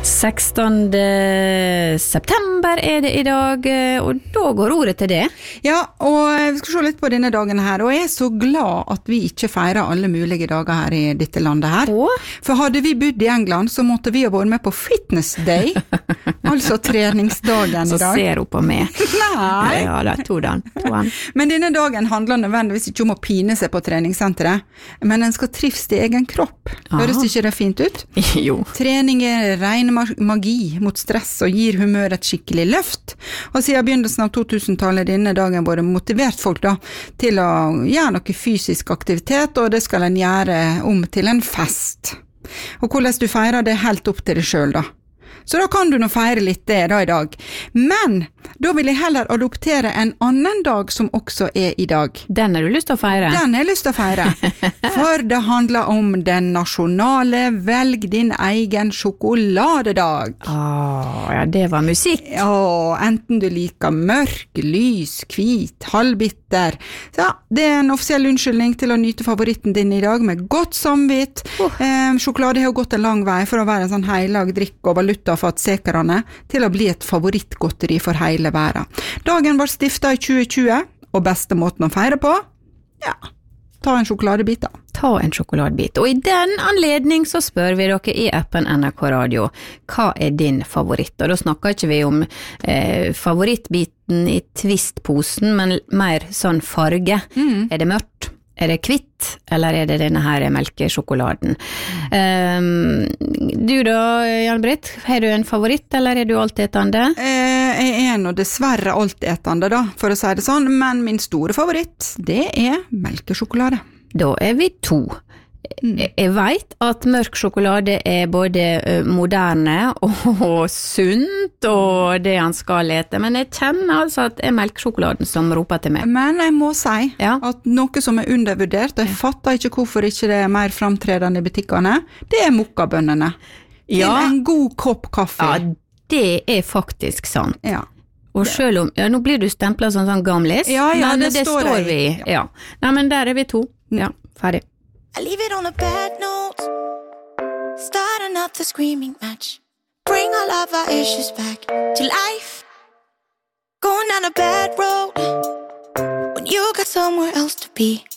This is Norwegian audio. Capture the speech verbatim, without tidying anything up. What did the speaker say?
sekstende september er det I dag, og da går ordet til det. Ja, og vi skal se litt på denne dagen her, og jeg er så glad at vi ikke feirer alle mulige dager her I dette landet her. Åh? For hadde vi bodd I England, så måtte vi ha vært med på Fitness Day, altså treningsdagen så I dag. Så ser hun på meg. Nei! Ja, da tog den. Tog den. Men denne dagen handler nødvendigvis ikke om å pine seg på treningssenteret, men en skal trivs til egen kropp. Høres ikke det fint ut? Jo. Trening er ren magi mot stress og gir humør et skikkelig løft. Og siden begynnelsen av to-tusen-tallet denne dagen var det motivert folk da, til å gjøre noe fysisk aktivitet, og det skal en gjøre om til en fest. Og hvordan du feirer det helt opp til deg selv da. Så da kan du nå feire litt det da I dag. Men da vil jeg heller adoptere en annen dag som også er I dag. Den har du lyst til å feire? Den har jeg lyst til å feire. For det handler om den nasjonale velg din egen sjokoladedag. Åh, ja, det var musikk. Ja, enten du liker mørk, lys, hvit, halvbitter. Så ja, det er en offisiell unnskyldning til å nyte favoritten din I dag med godt samvitt. Uh. Eh, sjokolade har jo gått en lang vei for å være en sånn heilag drikk og valuta for at sekerne til å bli et favorittgodteri for hele verden. Dagen var stiftet I tjue tjue, og beste måten å feire på, ja, ta en sjokoladebit da. Ta en sjokoladebit. Og I den anledning så spør vi dere I appen N R K Radio, hva er din favoritt? Og da snakker ikke vi om eh, favorittbiten I twistposen, men mer sånn farge. Mm. Er det mørkt? Er det kvitt, eller er det denne her melkesjokoladen? Um, du da, Jan-Britt, har du en favoritt, eller er du altetende? Eh, jeg er nå dessverre altetende da, for å si det sånn, men min store favoritt, det er melkesjokolade. Da er vi to. Mm. Jeg vet at mørk sjokolade er både moderne og, og sunt og det han skal lete, men jeg kjenner altså at det er melkesjokoladen som roper til meg. Men jeg må si ja. At noe som er undervurdert, jeg fatter ikke hvorfor ikke det er mer framtredende I butikkene, det er mokkabønnene. Ja. Til en god kopp kaffe. Ja, det er faktisk sant. Ja. Og selv om, ja, nå blir du stemplet som sånn gamlis, ja, ja, men det, det står, står vi I. Ja. Nei, men der er vi to. Ja, ferdig. I leave it on a bad note, start another screaming match, bring all of our issues back to life, going down a bad road, when you got somewhere else to be.